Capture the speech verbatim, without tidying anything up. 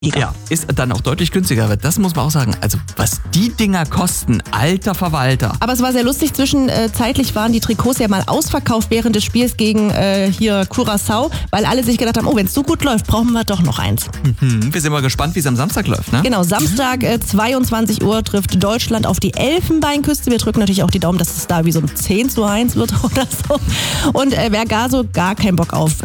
Ja, ist dann auch deutlich günstiger. Das muss man auch sagen. Also was die Dinger kosten, alter Verwalter. Aber es war sehr lustig, zwischenzeitlich waren die Trikots ja mal ausverkauft während des Spiels gegen äh, hier Curaçao, weil alle sich gedacht haben, oh, wenn es so gut läuft, brauchen wir doch noch eins. Mhm, wir sind mal gespannt, wie es am Samstag läuft, ne? Genau, Samstag äh, zweiundzwanzig Uhr trifft Deutschland auf die Elfenbeinküste. Wir drücken natürlich auch die Daumen, dass es da wie so ein zehn zu eins wird oder so. Und äh, wer gar so gar keinen Bock auf